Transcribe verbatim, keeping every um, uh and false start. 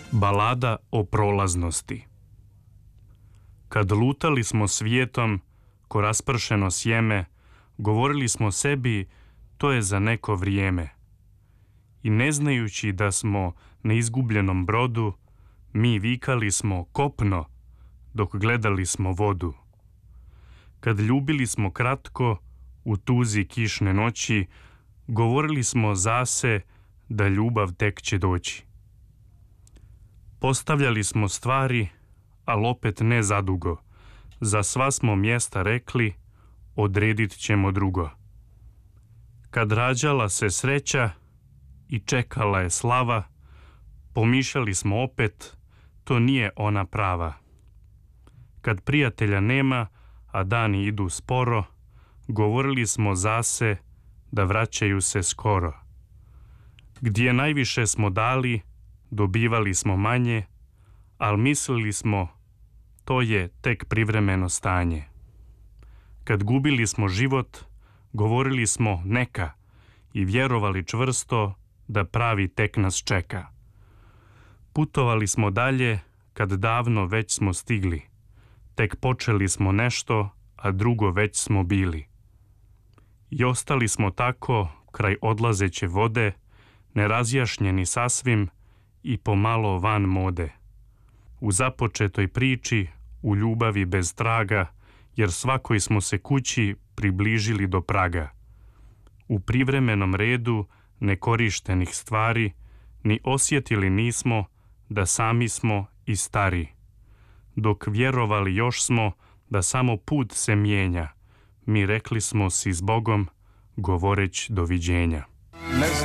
Balada o prolaznosti. Kad lutali smo svijetom ko raspršeno sjeme, govorili smo sebi to je za neko vrijeme. I ne znajući da smo na izgubljenom brodu, mi vikali smo kopno dok gledali smo vodu. Kad ljubili smo kratko u tuzi kišne noći, govorili smo zase da ljubav tek će doći. Postavljali smo stvari, al opet ne zadugo. Za sva smo mjesta rekli, odredit ćemo drugo. Kad rađala se sreća i čekala je slava, pomišljali smo opet, to nije ona prava. Kad prijatelja nema, a dani idu sporo, govorili smo zase da vraćaju se skoro. Gdje najviše smo dali, dobivali smo manje, al mislili smo to je tek privremeno stanje. Kad gubili smo život, govorili smo neka i vjerovali čvrsto da pravi tek nas čeka. Putovali smo dalje kad davno već smo stigli, tek počeli smo nešto, a drugo već smo bili. I ostali smo tako kraj odlazeće vode, nerazjašnjeni sasvim i pomalo van mode. U započetoj priči, u ljubavi bez traga, jer svakoj smo se kući približili do praga. U privremenom redu nekorištenih stvari, ni osjetili nismo da sami smo i stari. Dok vjerovali još smo da samo put se mijenja, mi rekli smo si s Bogom, govoreć doviđenja. Ne